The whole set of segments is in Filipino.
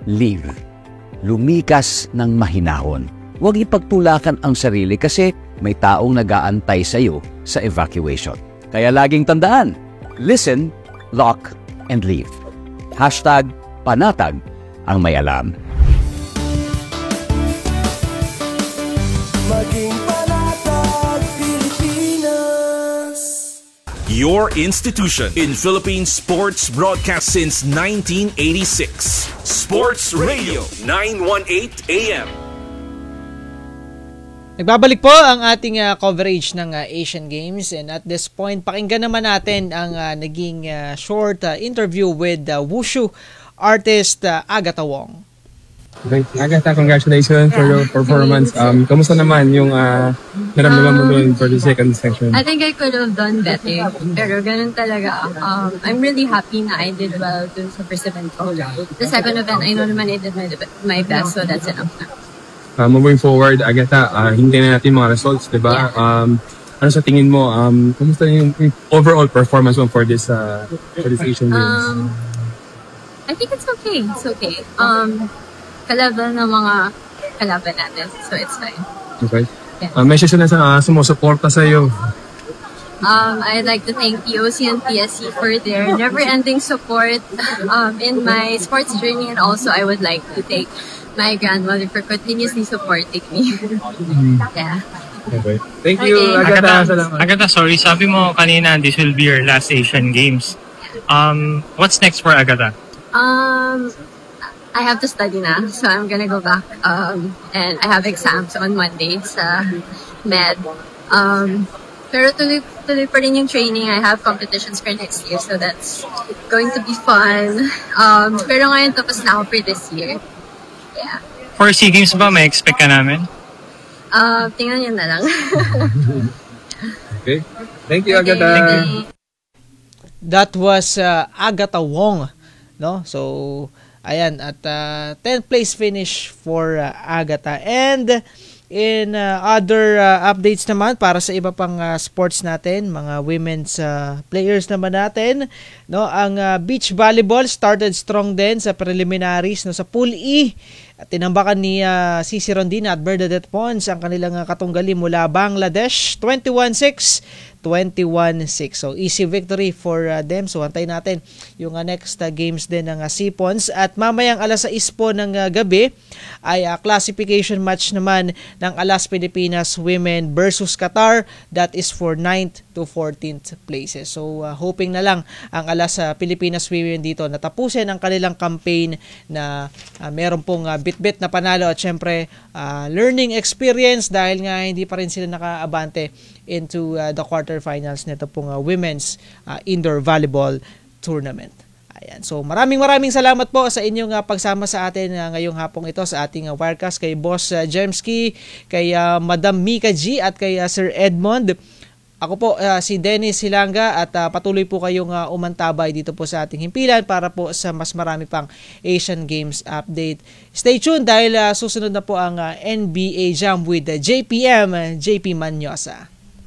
Leave. Lumikas ng mahinahon. Huwag ipagtulakan ang sarili kasi may taong nag-aantay sa iyo sa evacuation. Kaya laging tandaan, listen, lock, and leave. #panatag ang may alam. Maging panatag Pilipinas. Your institution in Philippine sports broadcast since 1986. Sports Radio 918 AM. Nagbabalik po ang ating coverage ng Asian Games, and at this point, pakinggan naman natin ang naging short interview with wushu artist Agatha Wong. Okay. Agatha, congratulations for your performance. Kamusta naman yung naramdaman mo doon for the second section? I think I could have done better. Pero ganun talaga. I'm really happy na I did well dun sa first event ko. The second event, I know naman I did my best, so that's enough na. Moving forward, Agatha, hintayin na natin mga results, di ba? Yeah. Ano sa tingin mo, kamusta yung overall performance mo for this Asian Games? I think it's okay. It's okay. Kalaban ng mga kalaban natin, so it's fine. Okay. Yeah. May session na sa sumusuporta sa iyo. I'd like to thank POC and PSC for their never-ending support in my sports journey, and also I would like to thank my grandmother for continuously supporting me. Yeah. Okay. Thank you, Agatha. Salamat. Agatha, sorry, sabi mo kanina this will be your last Asian Games. What's next for Agatha? I have to study na, so I'm gonna go back. And I have exams on Monday sa med. Pero tuloy pa rin yung training. I have competitions for next year, so that's going to be fun. Pero ngayon tapos na ako for this year. Yeah. For SEA Games ba, may expect ka namin? Tingnan nyo na lang. Okay. Thank you, Agatha. Okay. That was Agatha Wong, no? So ayan, at 10th place finish for Agatha. And in other updates naman para sa iba pang sports natin, mga women's players naman natin, no, ang beach volleyball started strong din sa preliminaries, no, sa Pool E. At tinambakan ni Cici Rondina at Bernadette Pons ang kanilang katunggali mula Bangladesh, 21-6, 21-6. So easy victory for them. So antayin natin yung next games din ng Sipons. At mamayang alas 6 po ng gabi ay classification match naman ng Alas Pilipinas Women versus Qatar. That is for 9th to 14th places. So hoping na lang ang Alas Pilipinas Women dito natapusin ang kanilang campaign na meron pong bit-bit na panalo at syempre learning experience dahil nga hindi pa rin sila nakaabante into the quarterfinals nito pong women's indoor volleyball tournament. Ayan. So maraming salamat po sa inyong pagsama sa atin ngayong hapong ito sa ating Wirecast, kay Boss Jemski, kay Madam Mika G at kay Sir Edmond. Ako po si Dennis Silanga at patuloy po kayong umantabay dito po sa ating himpilan para po sa mas marami pang Asian Games update. Stay tuned dahil susunod na po ang NBA Jam with JPM, JP Manyosa.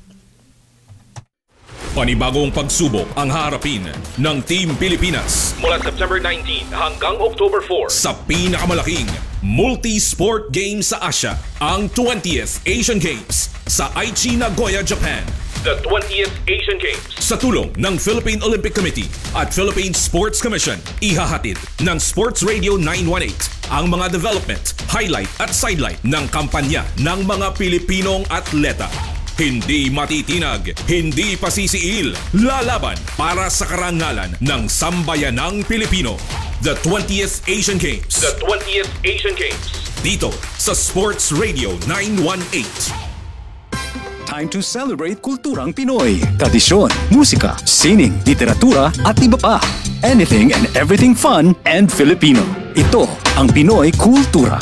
Panibagong pagsubok ang harapin ng Team Pilipinas mula September 19 hanggang October 4 sa pinakamalaking multi-sport game sa Asia, ang 20th Asian Games sa Aichi, Nagoya, Japan. The 20th Asian Games sa tulong ng Philippine Olympic Committee at Philippine Sports Commission, ihahatid ng Sports Radio 918 ang mga development, highlight at sidelight ng kampanya ng mga Pilipinong atleta. Hindi matitinag, hindi pasisiil, lalaban para sa karangalan ng sambayanang Pilipino. The 20th Asian Games. The 20th Asian Games. Dito sa Sports Radio 918. Time to celebrate kulturang Pinoy. Tradisyon, musika, sining, literatura at iba pa. Anything and everything fun and Filipino. Ito ang Pinoy Kultura.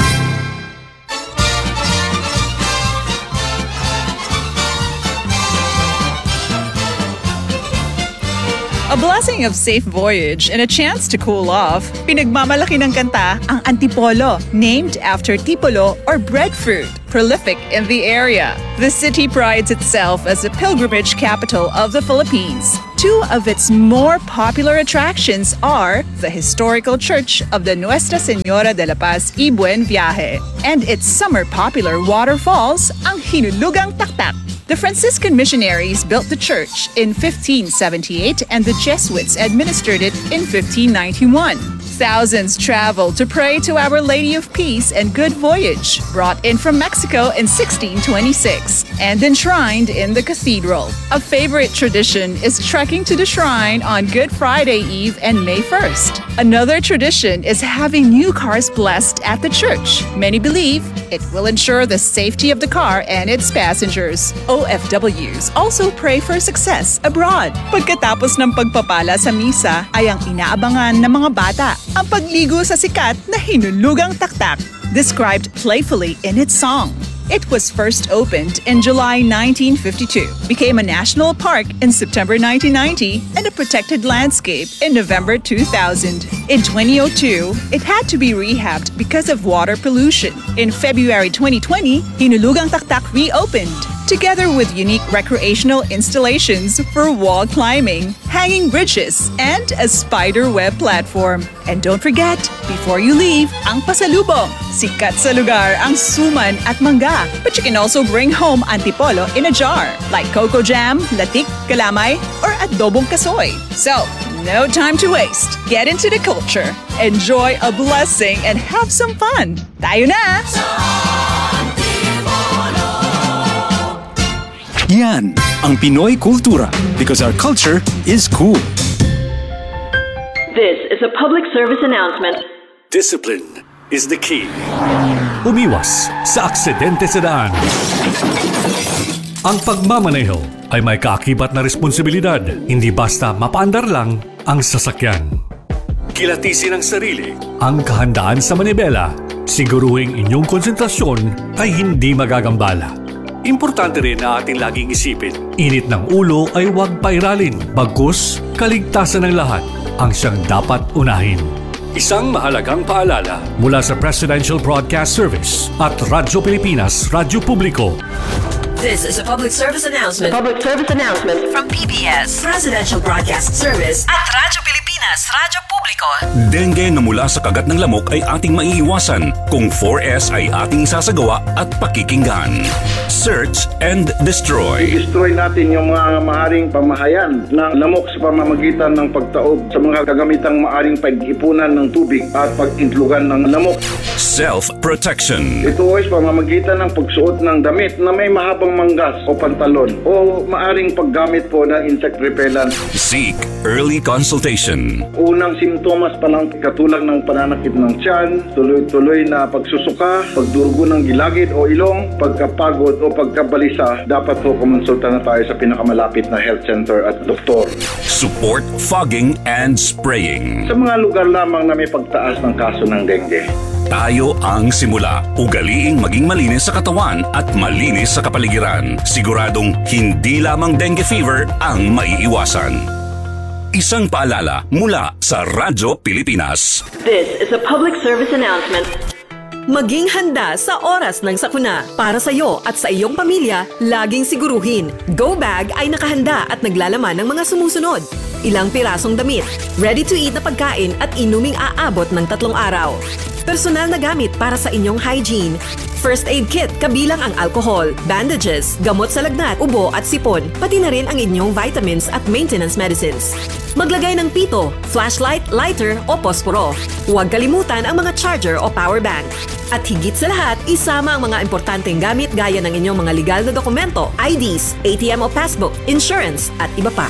A blessing of safe voyage and a chance to cool off. Pinagmamalaki ng kanta ang Antipolo, named after tipolo or breadfruit, prolific in the area. The city prides itself as the pilgrimage capital of the Philippines. Two of its more popular attractions are the historical church of the Nuestra Señora de la Paz y Buen Viaje and its summer popular waterfalls, ang Hinulugang Taktak. The Franciscan missionaries built the church in 1578 and the Jesuits administered it in 1591. Thousands traveled to pray to Our Lady of Peace and Good Voyage, brought in from Mexico in 1626 and enshrined in the cathedral. A favorite tradition is trekking to the shrine on Good Friday Eve and May 1st. Another tradition is having new cars blessed at the church. Many believe it will ensure the safety of the car and its passengers. OFWs also pray for success abroad. Pagkatapos ng pagpapala sa misa ay ang inaabangan ng mga bata ang pagligo sa sikat na Hinulugang Taktak, described playfully in its song. It was first opened in July 1952, became a national park in September 1990, and a protected landscape in November 2000. In 2002, it had to be rehabbed because of water pollution. In February 2020, Hinulugang Taktak reopened, together with unique recreational installations for wall climbing, hanging bridges, and a spider web platform. And don't forget, before you leave, ang pasalubong. Sikat sa lugar ang suman at mangga. But you can also bring home antipolo in a jar, like cocoa jam, latik, kalamay, or adobong kasoy. So, no time to waste. Get into the culture, enjoy a blessing, and have some fun. Tayo na! Yan ang Pinoy Kultura, because our culture is cool. This is a public service announcement. Discipline is the key. Umiwas sa aksidente sa daan. Ang pagmamaneho ay may kaakibat na responsibilidad, hindi basta mapaandar lang ang sasakyan. Kilatisin ang sarili, ang kahandaan sa manibela, siguruhing inyong konsentrasyon ay hindi magagambala. Importante rin na ating laging isipin, init ng ulo ay huwag pairalin, bagkus kaligtasan ng lahat ang siyang dapat unahin. Isang mahalagang paalala mula sa Presidential Broadcast Service at Radyo Pilipinas, Radyo Publiko. This is a public service announcement. Public service announcement from PBS, Presidential Broadcast Service at Radyo Pilipinas, Radyo Publiko. Dengue na mula sa kagat ng lamok ay ating maiiwasan kung 4S ay ating sasagawa at pakikinggan. Search and destroy. I-destroy natin yung mga maaaring pamahayan ng lamok sa pamamagitan ng pagtaob sa mga kagamitang maaaring pag-ipunan ng tubig at pag-intlugan ng lamok. Self-protection. Ito ay sa pamamagitan ng pagsuot ng damit na may mahabang manggas o pantalon o maaaring paggamit po ng insect repellent. Seek early consultation. Unang simptomas pa lang katulad ng pananakit ng tiyan, tuloy-tuloy na pagsusuka, pagdurugo ng gilagid o ilong, pagkapagod o pagkabalisa, dapat po kumonsulta na tayo sa pinakamalapit na health center at doktor. Support fogging and spraying. Sa mga lugar lamang na may pagtaas ng kaso ng dengue. Tayo ang simula. Ugaliing maging malinis sa katawan at malinis sa kapaligiran. Siguradong hindi lamang dengue fever ang maiiwasan. Isang paalala mula sa Radyo Pilipinas. This is a public service announcement. Maging handa sa oras ng sakuna. Para sa iyo at sa iyong pamilya, laging siguruhin. Go Bag ay nakahanda at naglalaman ng mga sumusunod. Ilang pirasong damit, ready-to-eat na pagkain at inuming aabot ng 3 araw. Personal na gamit para sa inyong hygiene. First aid kit kabilang ang alcohol, bandages, gamot sa lagnat, ubo at sipon, pati na rin ang inyong vitamins at maintenance medicines. Maglagay ng pito, flashlight, lighter o posporo. Huwag kalimutan ang mga charger o power bank. At higit sa lahat, isama ang mga importanteng gamit gaya ng inyong mga legal na dokumento, IDs, ATM o passbook, insurance at iba pa.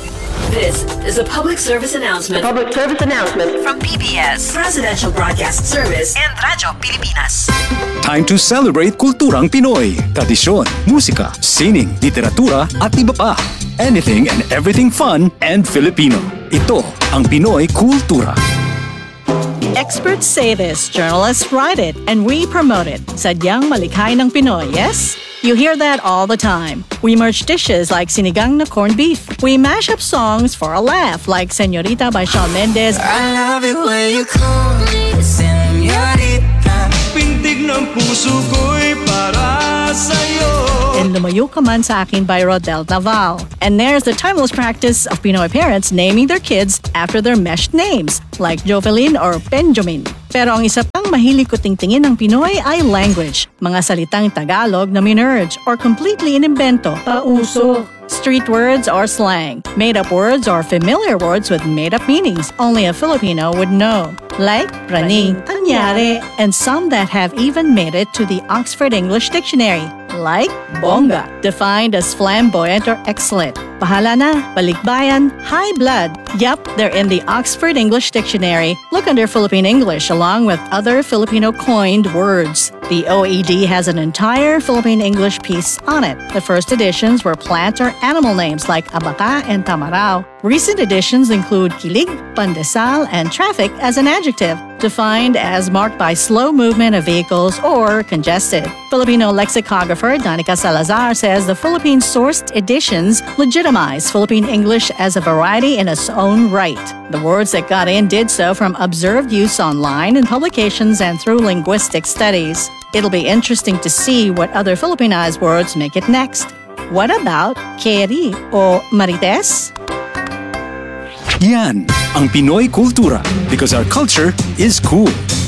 This is a public service announcement. Public service announcement from PBS, Presidential Broadcast Service and Radyo Pilipinas. Time to celebrate kulturang Pinoy. Tradisyon, musika, sining, literatura at iba pa. Anything and everything fun and Filipino. Ito ang Pinoy Kultura. Experts say this, journalists write it, and we promote it. Sadyang malikhay ng Pinoy, yes? You hear that all the time. We merge dishes like sinigang na corned beef. We mash up songs for a laugh like Señorita by Shawn Mendes. I love it when you call me señorita. Pintig ng puso ko'y para sa'yo. And Lumayo Ka Man Sa Akin by Rodel Naval. And there's the timeless practice of Pinoy parents naming their kids after their meshed names, like Jovelyn or Benjamin. Pero ang isa pang mahilig ko tingtingin ng Pinoy ay language. Mga salitang Tagalog na minerge or completely inimbento, pauso. Street words or slang, made-up words or familiar words with made-up meanings only a Filipino would know. Like praning, anyari, and some that have even made it to the Oxford English Dictionary. Like bongga, defined as flamboyant or excellent. Bahala na, balikbayan, high blood. Yep, they're in the Oxford English Dictionary. Look under Philippine English along with other Filipino coined words. The OED has an entire Philippine English piece on it. The first editions were plant or animal names like abaca and tamarao. Recent editions include kilig, pandesal, and traffic as an adjective, defined as marked by slow movement of vehicles or congested. Filipino lexicographer Danica Salazar says the Philippine-sourced editions legitimize Philippine English as a variety in its own right. The words that got in did so from observed use online in publications and through linguistic studies. It'll be interesting to see what other Filipinized words make it next. What about Keri o Marites? Yan ang Pinoy Kultura because our culture is cool.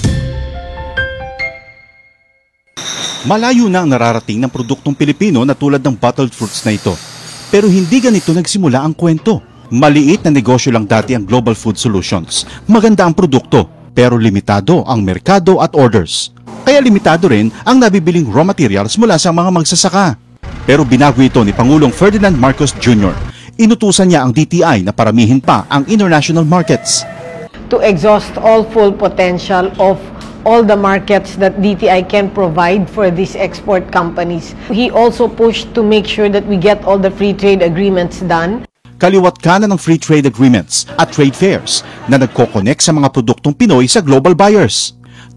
Malayo na ang nararating ng produktong Pilipino na tulad ng bottled fruits na ito. Pero hindi ganito nagsimula ang kwento. Maliit na negosyo lang dati ang Global Food Solutions. Maganda ang produkto, pero limitado ang merkado at orders. Kaya limitado rin ang nabibiling raw materials mula sa mga magsasaka. Pero binago ito ni Pangulong Ferdinand Marcos Jr. Inutusan niya ang DTI na paramihin pa ang international markets. To exhaust all full potential of all the markets that DTI can provide for these export companies. He also pushed to make sure that we get all the free trade agreements done. Kaliwat kanan ng free trade agreements at trade fairs na nagko-connect sa mga produktong Pinoy sa global buyers.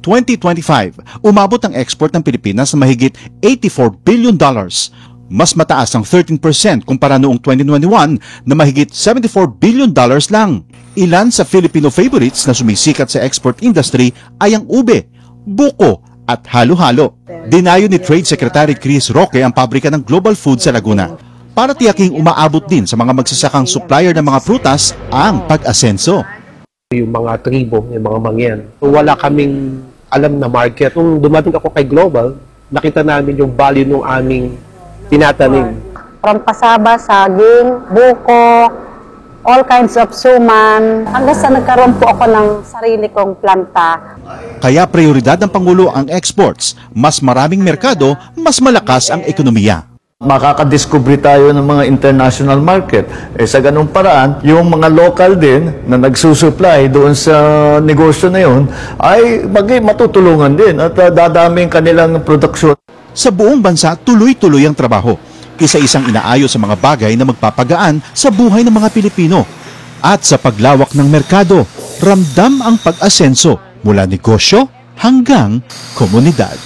2025, umabot ang export ng Pilipinas na mahigit $84 billion. Mas mataas ang 13% kumpara noong 2021 na mahigit $74 billion lang. Ilan sa Filipino favorites na sumisikat sa export industry ay ang ube, buko at halo-halo. Dinayo ni Trade Secretary Chris Roque ang pabrika ng Global Food sa Laguna para tiyaking umaabot din sa mga magsasakang supplier ng mga prutas ang pag-asenso. Yung mga tribo, yung mga mangyan. So, wala kaming alam na market. Nung dumating ako kay Global, nakita namin yung value ng aming tinatanim. From pasaba, saging, buko, all kinds of suman, hanggang sa nagkaroon po ako ng sarili kong planta. Kaya prioridad ng Pangulo ang exports. Mas maraming merkado, mas malakas ang ekonomiya. Makakadiskubre tayo ng mga international market. Sa ganung paraan, yung mga local din na nagsusupply doon sa negosyo na yun ay matutulungan din at dadami ang kanilang produksyon. Sa buong bansa, tuloy-tuloy ang trabaho. Isa-isang inaayos sa mga bagay na magpapagaan sa buhay ng mga Pilipino. At sa paglawak ng merkado, ramdam ang pag-asenso mula negosyo hanggang komunidad.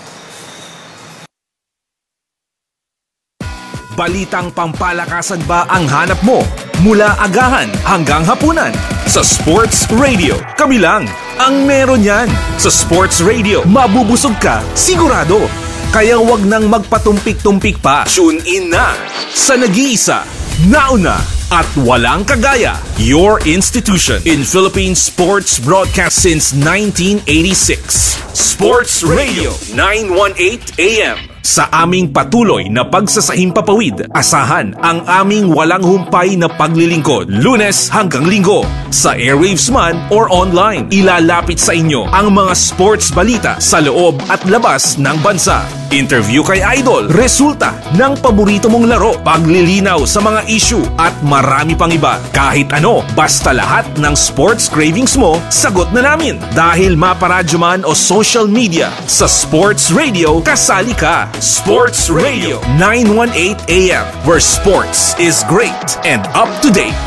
Balitang pampalakasan ba ang hanap mo? Mula agahan hanggang hapunan. Sa Sports Radio, kami lang ang meron yan. Sa Sports Radio, mabubusog ka, sigurado. Kaya wag nang magpatumpik-tumpik pa. Tune in na sa nag-iisa, nauna at walang kagaya. Your institution in Philippine sports broadcast since 1986. Sports Radio 918 AM. Sa aming patuloy na pagsasahimpapawid, asahan ang aming walang humpay na paglilingkod, Lunes hanggang Linggo. Sa airwaves man or online, ilalapit sa inyo ang mga sports balita sa loob at labas ng bansa. Interview kay Idol, resulta ng paborito mong laro, paglilinaw sa mga issue at marami pang iba. Kahit ano, basta lahat ng sports cravings mo, sagot na namin. Dahil maparadyo man o social media, sa Sports Radio, kasali ka. Sports Radio 918 AM, where sports is great and up to date.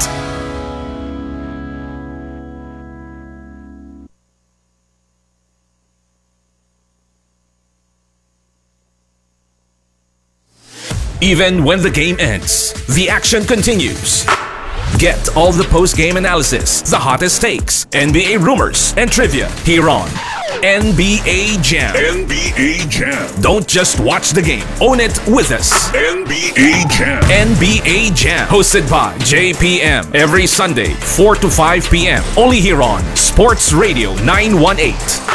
Even when the game ends, the action continues. Get all the post-game analysis, the hottest takes, NBA rumors, and trivia here on NBA Jam. NBA Jam. Don't just watch the game. Own it with us. NBA Jam. NBA Jam. Hosted by JPM. Every Sunday, 4 to 5 p.m. Only here on Sports Radio 918.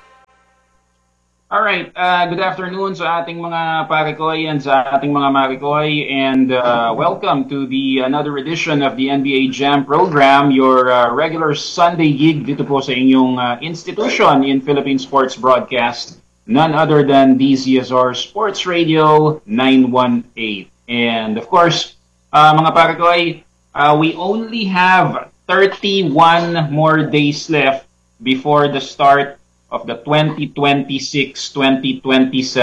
Alright, good afternoon sa ating mga parikoy and sa ating mga marikoy, and welcome to the another edition of the NBA Jam program, your regular Sunday gig dito po sa inyong institution in Philippine sports broadcast, none other than DZSR Sports Radio 918. And of course, mga parikoy, we only have 31 more days left before the start of the 2026-2027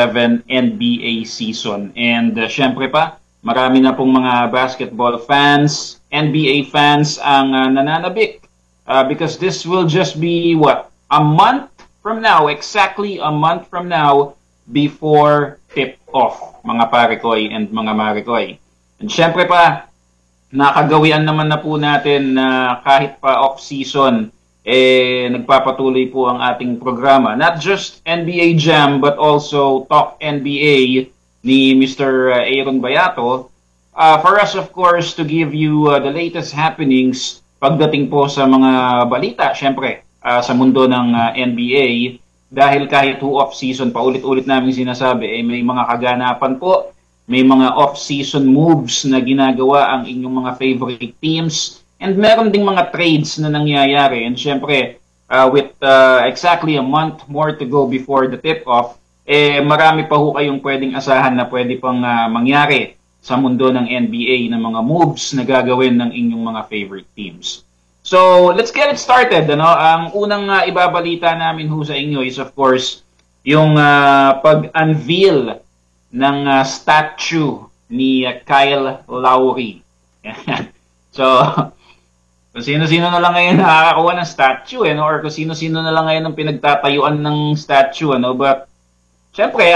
NBA season. And syempre pa, marami na pong mga basketball fans, NBA fans ang nananabik because this will just be, a month from now, exactly a month from now before tip-off, mga parikoy and mga marikoy. And syempre pa, nakagawian naman na po natin na kahit pa off-season, nagpapatuloy po ang ating programa. Not just NBA Jam, but also Talk NBA ni Mr. Aaron Bayato. For us, of course, to give you the latest happenings pagdating po sa mga balita, syempre, sa mundo ng NBA. Dahil kahit off-season, paulit-ulit namin sinasabi, may mga kaganapan po, may mga off-season moves na ginagawa ang inyong mga favorite teams. And meron ding mga trades na nangyayari. And syempre, with exactly a month more to go before the tip-off, marami pa ho kayong pwedeng asahan na pwede pang mangyari sa mundo ng NBA na mga moves na gagawin ng inyong mga favorite teams. So, let's get it started. Ang unang ibabalita namin ho sa inyo is, of course, yung pag-unveil ng statue ni Kyle Lowry. So, kung sino-sino na lang ngayon nakakakuha ng statue, or kung sino-sino na lang ngayon ang pinagtatayuan ng statue, But, syempre,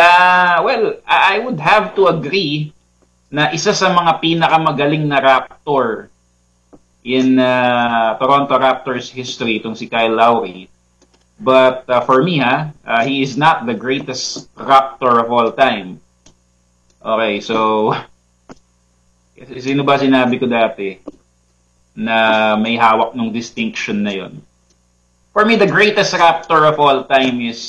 I would have to agree na isa sa mga pinakamagaling na Raptor in Toronto Raptors history, itong si Kyle Lowry. But for me, he is not the greatest Raptor of all time. Okay, so, sino ba sinabi ko dati na may hawak ng distinction na yon? For me, the greatest Raptor of all time is,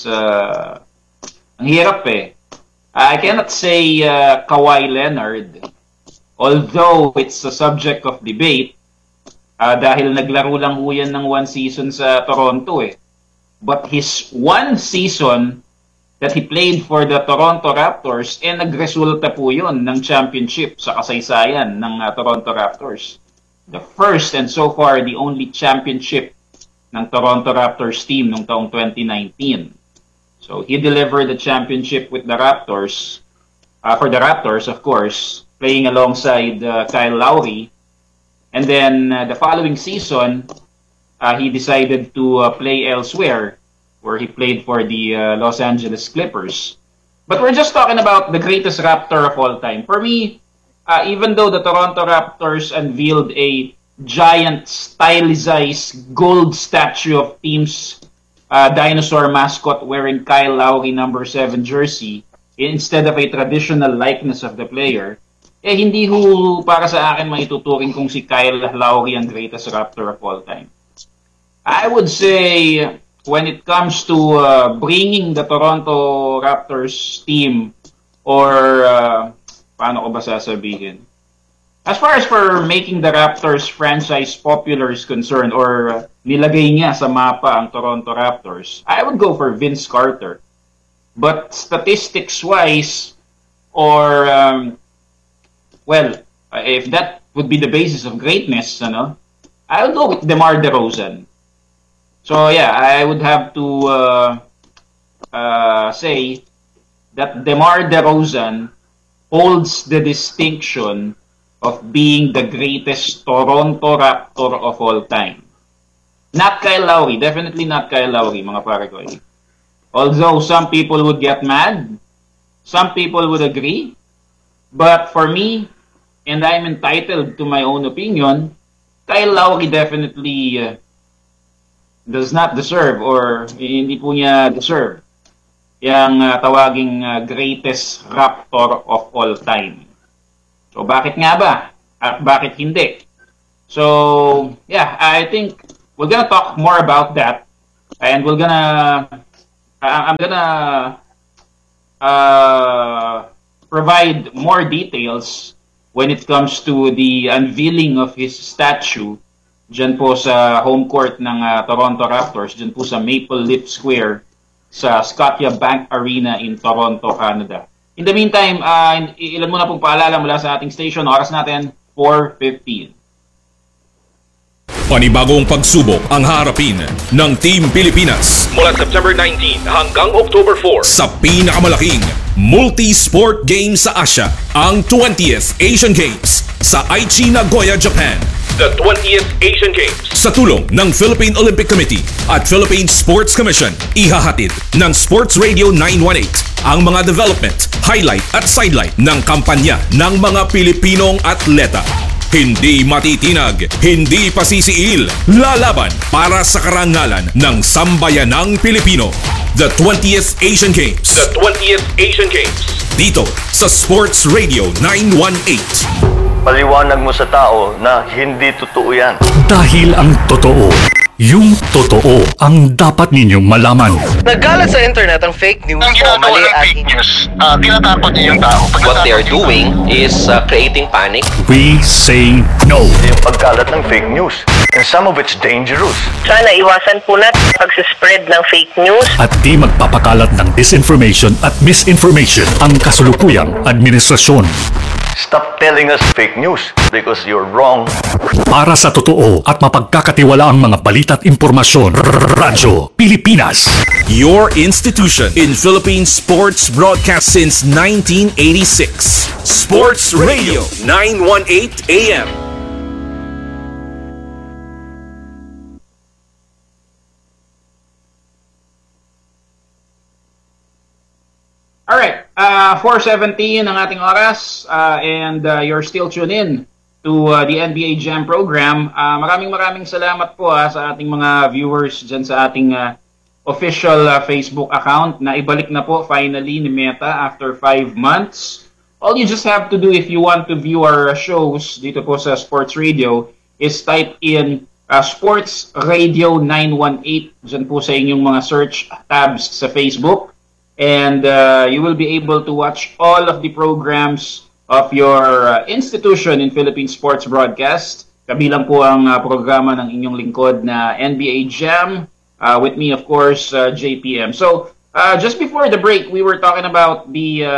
ang hirap I cannot say Kawhi Leonard, although it's a subject of debate, dahil naglaro lang ho yan ng one season sa Toronto But his one season that he played for the Toronto Raptors, nagresulta po yun ng championship sa kasaysayan ng Toronto Raptors. The first and so far the only championship ng Toronto Raptors team noong taong 2019. So he delivered the championship with the Raptors, for the Raptors of course, playing alongside Kyle Lowry. And then the following season, he decided to play elsewhere, where he played for the Los Angeles Clippers. But we're just talking about the greatest Raptor of all time. For me, even though the Toronto Raptors unveiled a giant stylized gold statue of team's dinosaur mascot wearing Kyle Lowry number 7 jersey instead of a traditional likeness of the player, hindi ho para sa akin maituturing kung si Kyle Lowry ang greatest Raptor of all time. I would say when it comes to bringing the Toronto Raptors team, or paano ko ba sasabihin? As far as for making the Raptors franchise popular is concerned, or nilagay niya sa mapa ang Toronto Raptors, I would go for Vince Carter. But statistics-wise, or, if that would be the basis of greatness, I would go with DeMar DeRozan. So yeah, I would have to say that DeMar DeRozan holds the distinction of being the greatest Toronto Raptor of all time. Not Kyle Lowry, definitely not Kyle Lowry, mga pare ko. Although some people would get mad, some people would agree, But for me, and I'm entitled to my own opinion, Kyle Lowry definitely does not deserve or hindi po niya deserve yung tawaging greatest Raptor of all time. So bakit nga ba? At bakit hindi? So yeah, I think we're gonna talk more about that, and I'm gonna provide more details when it comes to the unveiling of his statue dyan po sa home court ng Toronto Raptors, dyan po sa Maple Leaf Square sa Scotiabank Arena in Toronto, Canada. In the meantime, ilan muna pong paalala mula sa ating station. Oras natin, 4:15. Panibagong pagsubok ang harapin ng Team Pilipinas mula September 19 hanggang October 4 sa pinakamalaking multi-sport game sa Asia, ang 20th Asian Games sa Aichi, Nagoya, Japan. The 20th Asian Games sa tulong ng Philippine Olympic Committee at Philippine Sports Commission, ihahatid ng Sports Radio 918 ang mga development, highlight at sidelight ng kampanya ng mga Pilipinong atleta. Hindi matitinag, hindi pasisiil, lalaban para sa karangalan ng sambayanang Pilipino. The 20th Asian Games. The 20th Asian Games. Dito sa Sports Radio 918. Paliwanag mo sa tao na hindi totoo yan. Dahil ang totoo, yung totoo ang dapat ninyong malaman. Nagkalat sa internet ang fake news o mali at fake news. Tinatakot niyo yung tao. What they are doing is creating panic. We say no. Yung pagkalat ng fake news. And some of it's dangerous. Sana iwasan po natin pag-spread ng fake news. At di magpapakalat ng disinformation at misinformation ang kasulukuyang administrasyon. Stop telling us fake news because you're wrong. Para sa totoo at mapagkakatiwala ang mga balita at impormasyon, Radyo Pilipinas. Your institution in Philippine sports broadcast since 1986. Sports Radio 918 AM. Alright, 4:17 ang ating oras, and you're still tuned in to the NBA Jam program. Maraming salamat po sa ating mga viewers dyan sa ating official Facebook account na ibalik na po finally ni Meta after 5 months. All you just have to do if you want to view our shows dito po sa Sports Radio is type in Sports Radio 918 dyan po sa inyong mga search tabs sa Facebook. And you will be able to watch all of the programs of your institution in Philippine sports broadcast. Kabilang po ang programa ng inyong lingkod na NBA Jam, with me, of course, JPM. So, just before the break, we were talking about the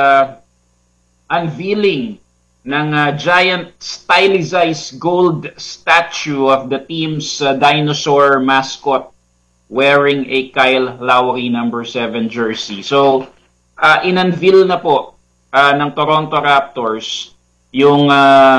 unveiling ng giant stylized gold statue of the team's dinosaur mascot wearing a Kyle Lowry number 7 jersey. So, in-unveil na po ng Toronto Raptors yung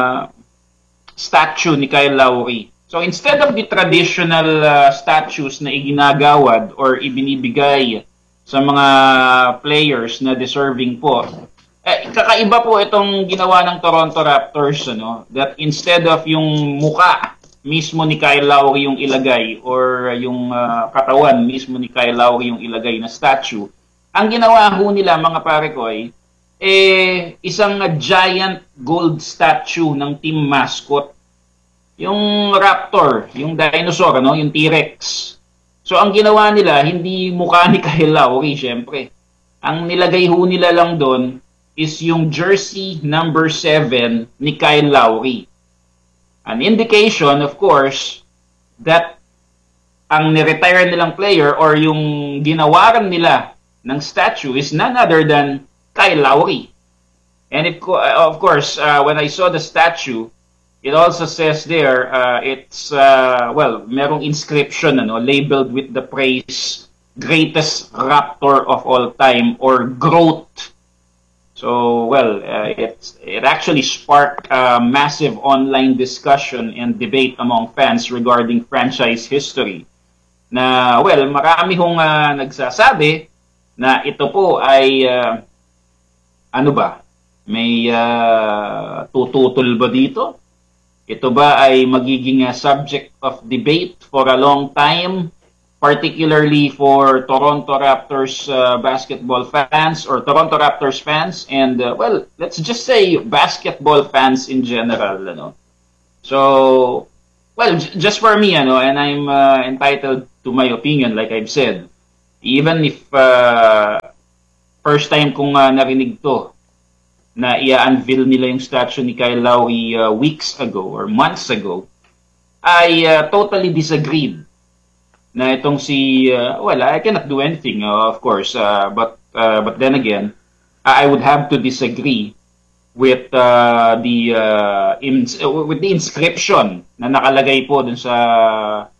statue ni Kyle Lowry. So, instead of the traditional statues na iginagawad or ibinibigay sa mga players na deserving po, kakaiba po itong ginawa ng Toronto Raptors, that instead of yung muka mismo ni Kyle Lowry yung ilagay or yung katawan mismo ni Kyle Lowry yung ilagay na statue, ang ginawa ho nila, mga pare ko, isang giant gold statue ng team mascot, yung raptor, yung dinosaur, yung T-Rex. So ang ginawa nila, hindi mukha ni Kyle Lowry, syempre. Ang nilagay ho nila lang doon is yung jersey number 7 ni Kyle Lowry. An indication, of course, that ang niretire nilang player or yung ginawaran nila ng statue is none other than Kyle Lowry. And of course, when I saw the statue, it also says there, it's, merong inscription labeled with the phrase, greatest Raptor of all time, or GROAT. So, it actually sparked a massive online discussion and debate among fans regarding franchise history. Na, marami hong nagsasabi na ito po ay, May tututol ba dito? Ito ba ay magiging subject of debate for a long time, particularly for Toronto Raptors basketball fans or Toronto Raptors fans and, well, let's just say basketball fans in general. So, well, just for me, and I'm entitled to my opinion, like I've said, even if first time kong narinig to, na i-unveil nila yung statue ni Kyle Lowry weeks ago or months ago, I totally disagreed na itong well, I cannot do anything, of course, but then again, I would have to disagree with the inscription na nakalagay po dun sa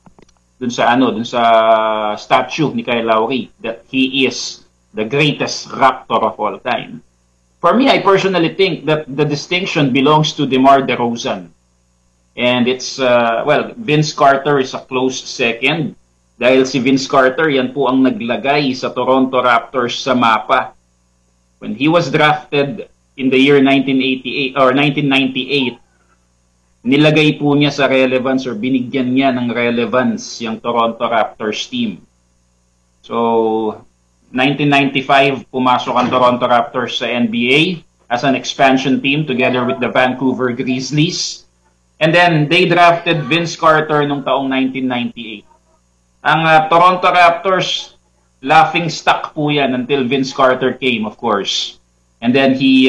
statue ni Kyle Lowry that he is the greatest Raptor of all time. For me, I personally think that the distinction belongs to DeMar DeRozan. And it's, well, Vince Carter is a close second. Dahil si Vince Carter, yan po ang naglagay sa Toronto Raptors sa mapa. When he was drafted in the year 1988 or 1998, nilagay po niya sa relevance or binigyan niya ng relevance yung Toronto Raptors team. So, 1995, pumasok ang Toronto Raptors sa NBA as an expansion team together with the Vancouver Grizzlies. And then, they drafted Vince Carter noong taong 1998. Ang Toronto Raptors, laughing stock po yan until Vince Carter came, of course. And then he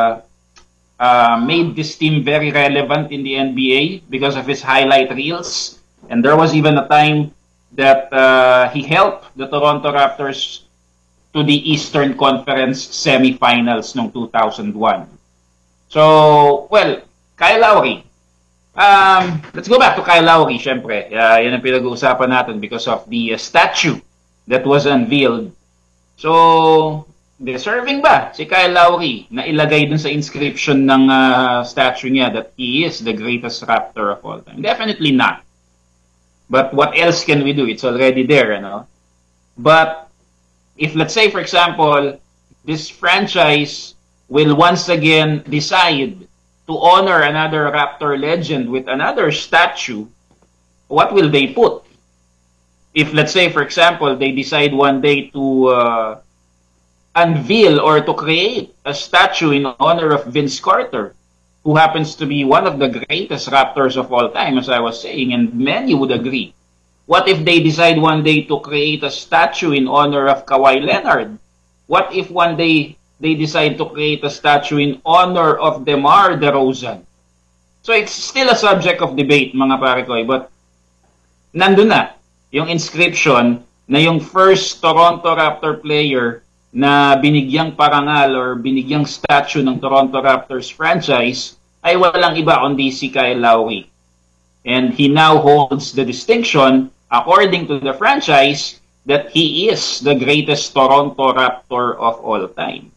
made this team very relevant in the NBA because of his highlight reels. And there was even a time that he helped the Toronto Raptors to the Eastern Conference semifinals noong 2001. So, well, Kyle Lowry. Let's go back to Kyle Lowry, syempre. Yan ang pinag-uusapan natin because of the statue that was unveiled. So, deserving ba si Kyle Lowry na ilagay dun sa inscription ng statue niya that he is the greatest Raptor of all time? Definitely not. But what else can we do? It's already there, But, if let's say, for example, this franchise will once again decide to honor another Raptor legend with another statue, what will they put? If, let's say, for example, they decide one day to unveil or to create a statue in honor of Vince Carter, who happens to be one of the greatest Raptors of all time, as I was saying, and many would agree. What if they decide one day to create a statue in honor of Kawhi Leonard? What if one day they decide to create a statue in honor of DeMar DeRozan? So it's still a subject of debate, mga pare ko, but nandun na yung inscription na yung first Toronto Raptor player na binigyang parangal or binigyang statue ng Toronto Raptors franchise ay walang iba kundi si Kyle Lowry. And he now holds the distinction, according to the franchise, that he is the greatest Toronto Raptor of all time.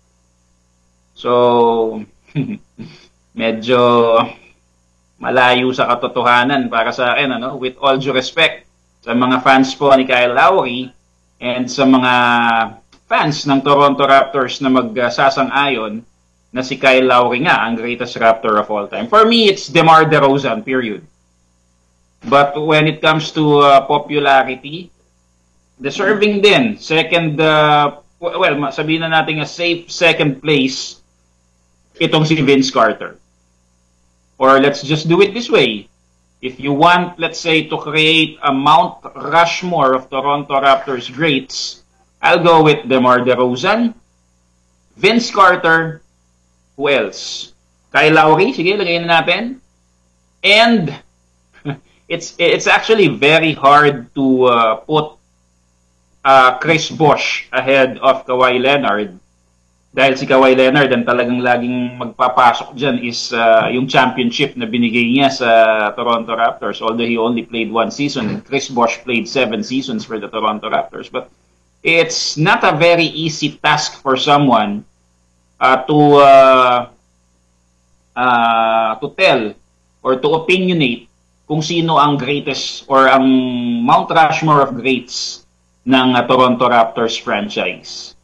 So, medyo malayo sa katotohanan para sa akin, with all due respect sa mga fans po ni Kyle Lowry and sa mga fans ng Toronto Raptors na magsasang-ayon na si Kyle Lowry nga ang greatest Raptor of all time. For me, it's DeMar DeRozan, period. But when it comes to popularity, deserving din. Second, well, sabihin na natin a safe second place, itong si Vince Carter. Or let's just do it this way. If you want, let's say, to create a Mount Rushmore of Toronto Raptors greats, I'll go with DeMar DeRozan, Vince Carter, who else? Kyle Lowry, sige, lagay na natin. And it's actually very hard to put Chris Bosh ahead of Kawhi Leonard. Dahil si Kawhi Leonard ang talagang laging magpapasok dyan is yung championship na binigay niya sa Toronto Raptors. Although he only played 1 season, Chris Bosh played 7 seasons for the Toronto Raptors. But it's not a very easy task for someone to tell or to opinionate kung sino ang greatest or ang Mount Rushmore of greats ng Toronto Raptors franchise.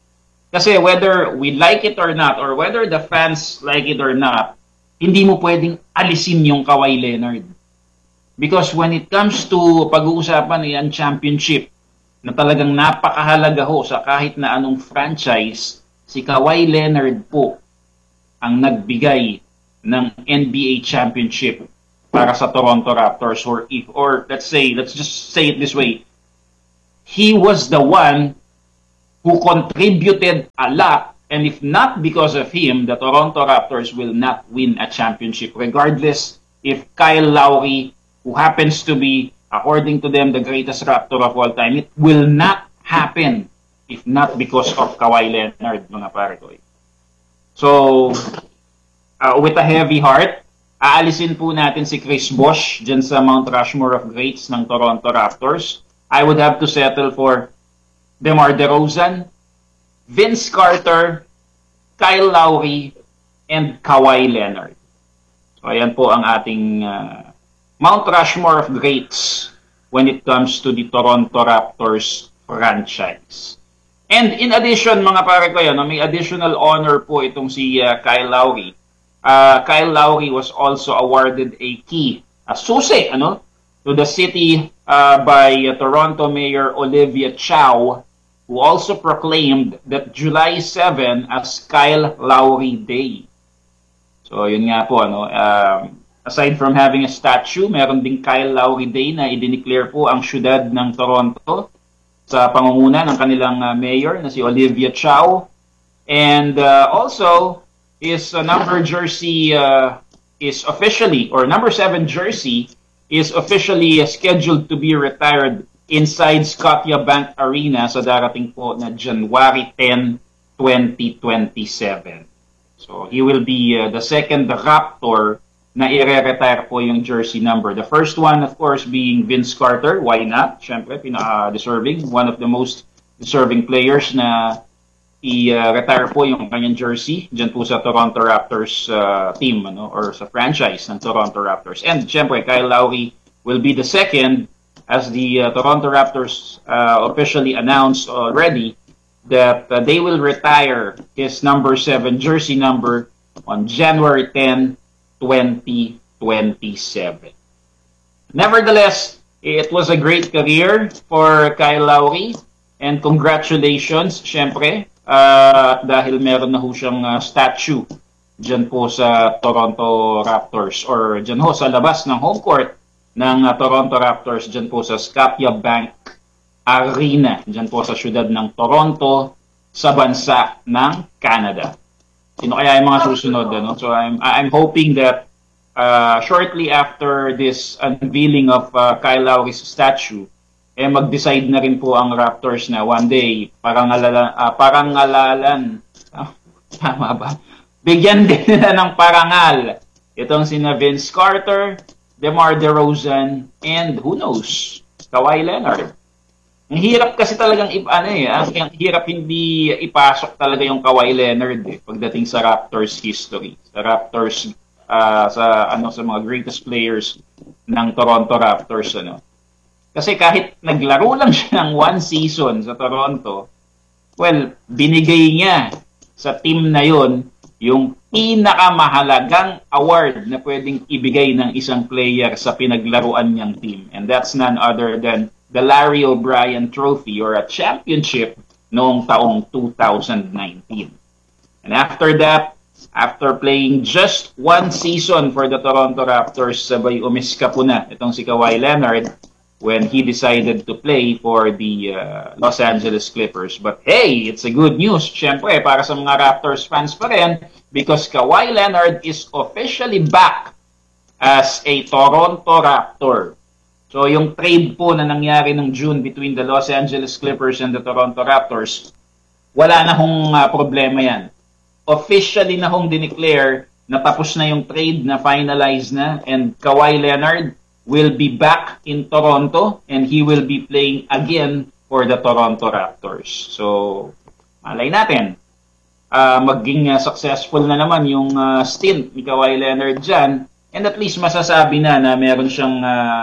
Kasi whether we like it or not, or whether the fans like it or not, hindi mo pwedeng alisin yung Kawhi Leonard. Because when it comes to pag-uusapan ng championship, na talagang napakahalaga ho sa kahit na anong franchise, si Kawhi Leonard po ang nagbigay ng NBA championship para sa Toronto Raptors, or let's just say it this way, he was the one who contributed a lot, and if not because of him, the Toronto Raptors will not win a championship, regardless if Kyle Lowry, who happens to be, according to them, the greatest Raptor of all time, it will not happen if not because of Kawhi Leonard, mga pare ko. So, with a heavy heart, aalisin po natin si Chris Bosh dyan sa Mount Rushmore of Greats ng Toronto Raptors. I would have to settle for DeMar DeRozan, Vince Carter, Kyle Lowry, and Kawhi Leonard. So, ayan po ang ating Mount Rushmore of Greats when it comes to the Toronto Raptors franchise. And in addition, mga pare ko yan, may additional honor po itong si Kyle Lowry. Kyle Lowry was also awarded a key, a susi, to the city by Toronto Mayor Olivia Chow, who also proclaimed that July 7 as Kyle Lowry Day. So, yun nga po, aside from having a statue, meron ding Kyle Lowry Day na i-declare po ang syudad ng Toronto sa pangunguna ng kanilang mayor na si Olivia Chow. And also, his number jersey is officially, or number 7 jersey is officially scheduled to be retired inside Scotiabank Arena sa darating po na January 10, 2027. So, he will be the second Raptor na i-retire po yung jersey number. The first one, of course, being Vince Carter. Why not? Siyempre, pinaka-deserving. One of the most deserving players na i-retire po yung kanyang jersey dyan po sa Toronto Raptors team, or sa franchise ng Toronto Raptors. And, siyempre, Kyle Lowry will be the second, as the Toronto Raptors officially announced already that they will retire his number 7 jersey number on January 10, 2027. Nevertheless, it was a great career for Kyle Lowry, and congratulations, syempre, dahil meron na ho siyang statue dyan po sa Toronto Raptors, or dyan ho sa labas ng home court ng Toronto Raptors, dyan po sa Scotiabank Arena, dyan po sa syudad ng Toronto, sa bansa ng Canada. Sino kaya yung mga susunod? So I'm hoping that shortly after this unveiling of Kyle Lowry's statue, mag-decide na rin po ang Raptors na one day, parangalalan, tama ba? Bigyan din nila ng parangal itong sina Vince Carter, DeMar DeRozan, and who knows, Kawhi Leonard. Ang hirap kasi talagang ang hirap hindi ipasok talaga yung Kawhi Leonard pagdating sa Raptors history. Sa Raptors sa mga greatest players ng Toronto Raptors, Kasi kahit naglaro lang siya ng one season sa Toronto, well, binigay niya sa team na yon yung pinakamahalagang award na pwedeng ibigay ng isang player sa pinaglaruan niyang team. And that's none other than the Larry O'Brien Trophy, or a championship noong taong 2019. And after that, after playing just one season for the Toronto Raptors, sabay umiska po na itong si Kawhi Leonard when he decided to play for the Los Angeles Clippers. But hey, it's a good news, syempre, para sa mga Raptors fans pa rin, because Kawhi Leonard is officially back as a Toronto Raptor. So yung trade po na nangyari ng June between the Los Angeles Clippers and the Toronto Raptors, wala na hong problema yan. Officially na hong dineclare na tapos na yung trade, na finalize na, and Kawhi Leonard will be back in Toronto and he will be playing again for the Toronto Raptors. So, malay natin, maging successful na naman yung stint ni Kawhi Leonard dyan, and at least masasabi na meron siyang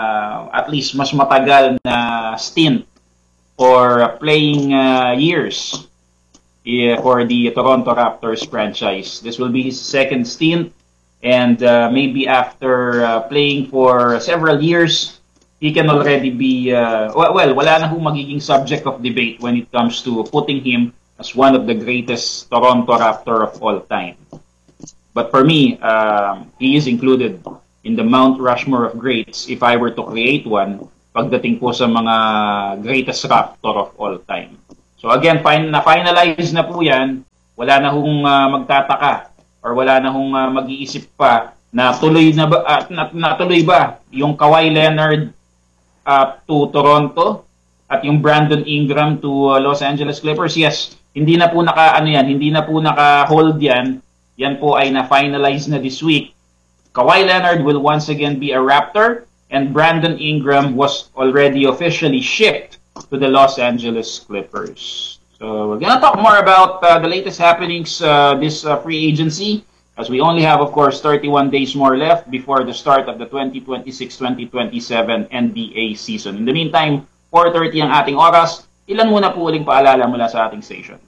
at least mas matagal na stint or playing years for the Toronto Raptors franchise. This will be his second stint, and maybe after playing for several years, he can already be, wala na hong magiging subject of debate when it comes to putting him as one of the greatest Toronto Raptor of all time. But for me, he is included in the Mount Rushmore of greats if I were to create one pagdating po sa mga greatest Raptor of all time. So again, na-finalize na po yan, wala na hong magtataka or wala na hong mag-iisip pa na tuloy ba yung Kawhi Leonard to Toronto at yung Brandon Ingram to Los Angeles Clippers. Yes, hindi na po naka-hold yan. Yan po ay na-finalize na this week. Kawhi Leonard will once again be a Raptor, and Brandon Ingram was already officially shipped to the Los Angeles Clippers. So we're gonna talk more about the latest happenings this free agency, as we only have, of course, 31 days more left before the start of the 2026-2027 NBA season. In the meantime, 4:30 ang ating oras. Ilan muna po uling paalala mula sa ating station.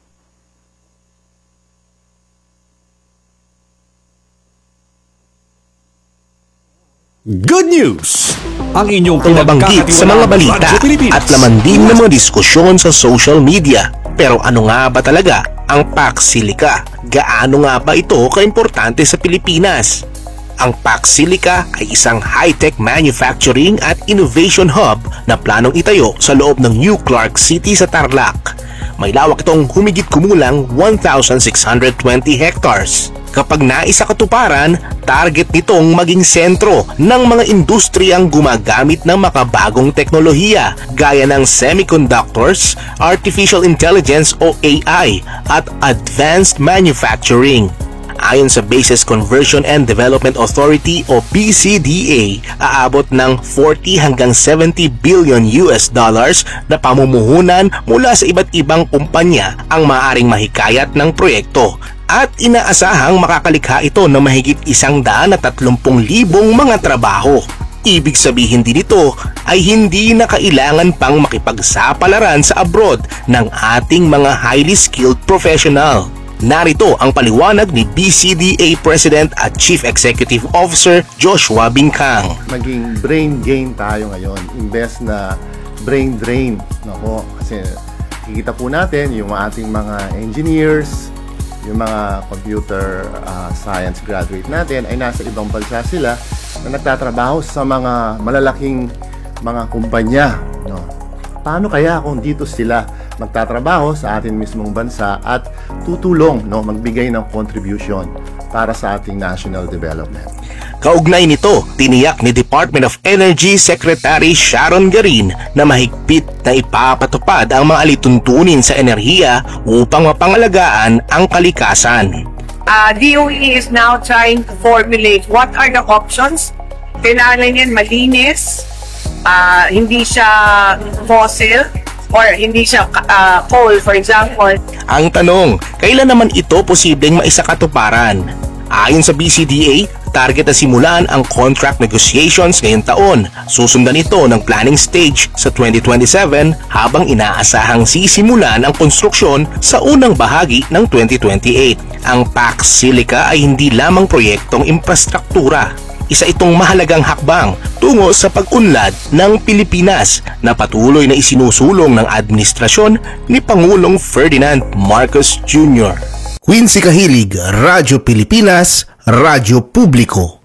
Good news! Ang inyong nabanggit sa mga balita at laman din ng mga diskusyon sa social media. Pero ano nga ba talaga ang Pax Silica? Gaano nga ba ito kaimportante sa Pilipinas? Ang Pax Silica ay isang high-tech manufacturing at innovation hub na planong itayo sa loob ng New Clark City sa Tarlac. May lawak itong humigit kumulang 1,620 hectares. Kapag naisa katuparan, target nitong maging sentro ng mga industriyang gumagamit ng makabagong teknolohiya gaya ng semiconductors, artificial intelligence o AI at advanced manufacturing. Ayon sa Bases Conversion and Development Authority o BCDA, aabot ng 40 hanggang 70 billion US dollars na pamumuhunan mula sa iba't ibang kumpanya ang maaaring mahikayat ng proyekto. At inaasahang makakalikha ito ng mahigit 130,000 mga trabaho. Ibig sabihin din ito ay hindi na kailangan pang makipagsapalaran sa abroad ng ating mga highly skilled professional. Narito ang paliwanag ni BCDA President at Chief Executive Officer Joshua Bincang. Maging brain gain tayo ngayon, imbes na brain drain. Nako, kasi kikita po natin yung ating mga engineers, yung mga computer science graduate natin ay nasa ibang bansa sila na nagtatrabaho sa mga malalaking mga kumpanya. No? Paano kaya kung dito sila magtatrabaho sa ating mismong bansa at tutulong, no, magbigay ng contribution para sa ating national development? Kaugnay nito, tiniyak ni Department of Energy Secretary Sharon Garin na mahigpit na ipapatupad ang mga alituntunin sa enerhiya upang mapangalagaan ang kalikasan. DOE is now trying to formulate what are the options. Kailangan yan malinis, hindi siya fossil, or hindi siya coal, for example. Ang tanong, kailan naman ito posibleng maisakatuparan? Ayon sa BCDA, target na simulan ang contract negotiations ngayong taon. Susundan ito ng planning stage sa 2027 habang inaasahang sisimulan ang konstruksyon sa unang bahagi ng 2028. Ang Pax Silica ay hindi lamang proyektong infrastruktura. Isa itong mahalagang hakbang tungo sa pag-unlad ng Pilipinas na patuloy na isinusulong ng administrasyon ni Pangulong Ferdinand Marcos Jr. Quincy Kahilig, Radyo Pilipinas, Radyo Publiko.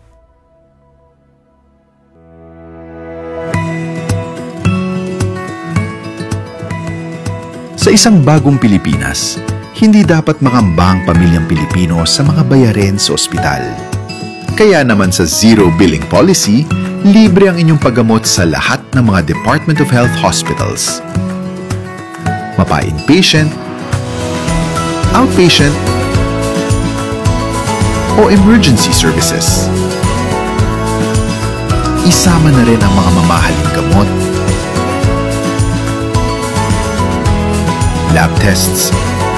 Sa isang bagong Pilipinas, hindi dapat makamba ang pamilyang Pilipino sa mga bayarin sa ospital. Kaya naman sa Zero Billing Policy, libre ang inyong paggamot sa lahat ng mga Department of Health hospitals. Mapa-inpatient, outpatient, o emergency services. Isama na rin ang mga mamahaling gamot, lab tests,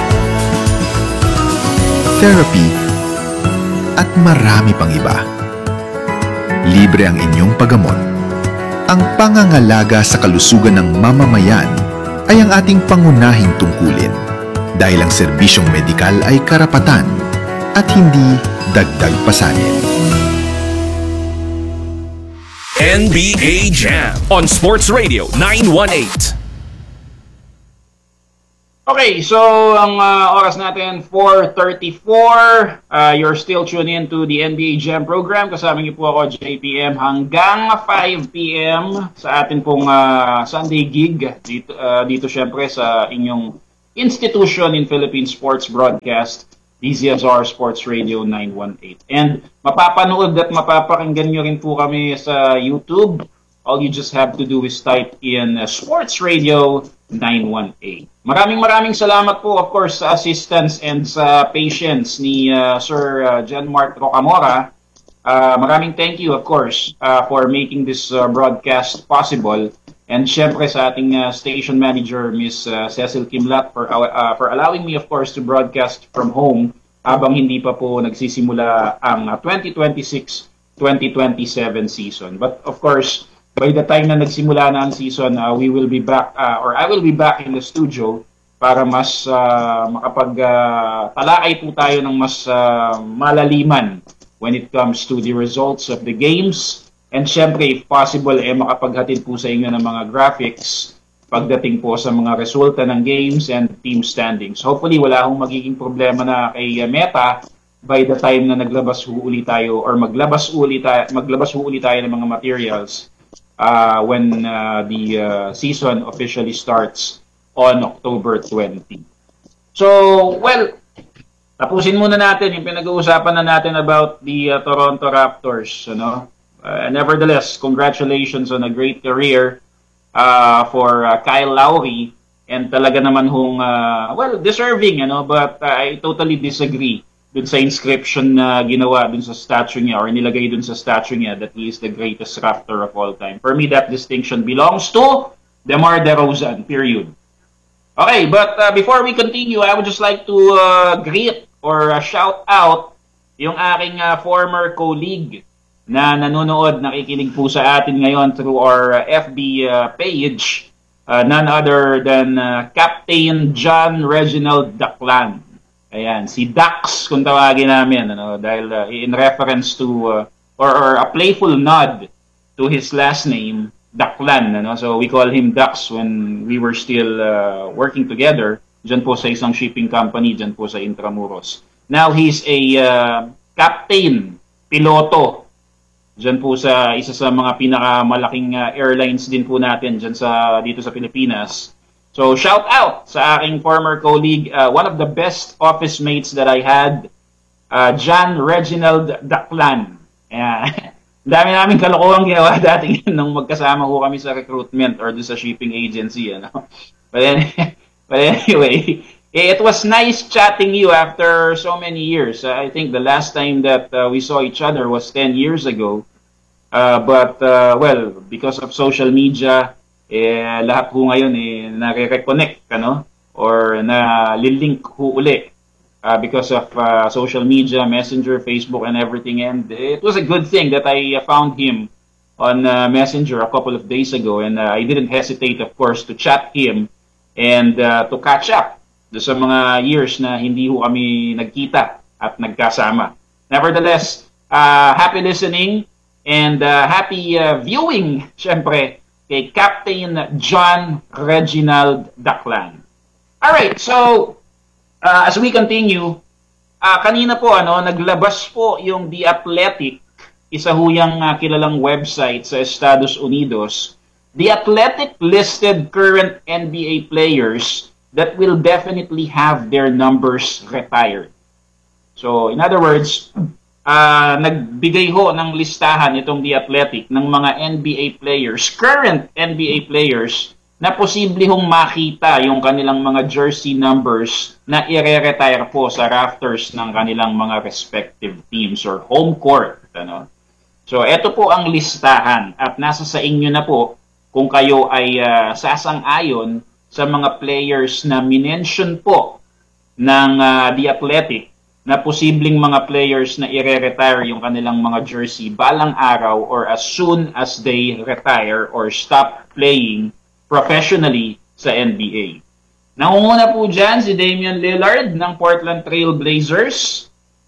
therapy, at marami pang iba. Libre ang inyong paggamot. Ang pangangalaga sa kalusugan ng mamamayan ay ang ating pangunahing tungkulin. dahil ang serbisyong medikal ay karapatan at hindi dagdag pasanin. NBA Jam on Sports Radio 918. Okay, so ang oras natin 4:34. You're still tuned in to the NBA Jam program. Kasama niyo po ako, JPM, hanggang 5 p.m. sa atin pong Sunday gig dito syempre sa inyong institution in Philippine Sports Broadcast, DZSR Sports Radio 918. And mapapanood at mapapakinggan nyo rin po kami sa YouTube. All you just have to do is type in Sports Radio 918. Maraming salamat po, of course, sa assistance and sa patience ni Sir John Mark Rocamora. Maraming thank you, of course, for making this broadcast possible. And syempre sa ating station manager, Miss Cecil Kimlat, for allowing me, of course, to broadcast from home habang hindi pa po nagsisimula ang 2026-2027 season. But of course, by the time na nagsimula na ang season, we will be back, or I will be back in the studio para mas makapagtalakay po tayo ng mas malaliman when it comes to the results of the games. And syempre, if possible, makapaghatid po sa inyo ng mga graphics pagdating po sa mga resulta ng games and team standings. Hopefully, wala akong magiging problema na kay Meta by the time na maglabas uli tayo ng mga materials when the season officially starts on October 20. So, well, tapusin muna natin yung pinag-uusapan na natin about the Toronto Raptors, nevertheless, congratulations on a great career for Kyle Lowry, and talaga naman deserving, but I totally disagree dun sa inscription na ginawa dun sa statue niya or nilagay dun sa statue niya that he is the greatest Raptor of all time. For me, that distinction belongs to DeMar DeRozan, period. Okay, but before we continue, I would just like to greet or shout out yung aking former colleague na nanonood, nakikinig po sa atin ngayon through our FB page, none other than Captain John Reginald Daclan. Ayan, si Dax kung tawagin namin, dahil in reference to, or a playful nod to his last name, Daclan. So we call him Dax when we were still working together, dyan po sa isang shipping company, dyan po sa Intramuros. Now he's a captain, piloto, dyan po sa isa sa mga pinakamalaking airlines din po natin dyan dito sa Pilipinas. So shout out sa aking former colleague, one of the best office mates that I had, John Reginald Daclan. Dami namin kalokohang ginawa dati nung magkasama ko kami sa recruitment or sa shipping agency. But anyway, it was nice chatting you after so many years. I think the last time that we saw each other was 10 years ago. But because of social media, lahat po ngayon nare-reconnect, or na-link po uli because of social media, Messenger, Facebook, and everything. And it was a good thing that I found him on Messenger a couple of days ago, and I didn't hesitate, of course, to chat him and to catch up sa mga years na hindi ho kami nagkita at nagkasama. Nevertheless, happy listening and happy viewing, syempre, kay Captain John Reginald Daclan. Alright, so as we continue, kanina po naglabas po yung The Athletic, isa huyang kilalang website sa Estados Unidos. The Athletic listed current NBA players that will definitely have their numbers retired. So, in other words, nagbigay ho ng listahan itong The Athletic ng mga NBA players, current NBA players, na posible hong makita yung kanilang mga jersey numbers na i-retire po sa rafters ng kanilang mga respective teams or home court. So, ito po ang listahan at nasa sa inyo na po kung kayo ay sasang-ayon sa mga players na minention po ng The Athletic na posibleng mga players na i-retire yung kanilang mga jersey balang araw or as soon as they retire or stop playing professionally sa NBA. Nangunguna po dyan si Damian Lillard ng Portland Trail Blazers.